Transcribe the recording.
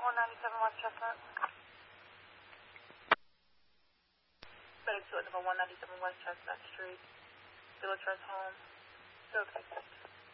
197 West Chestnut. Medic 2 197 West Chestnut Street. Village Res Home. 036.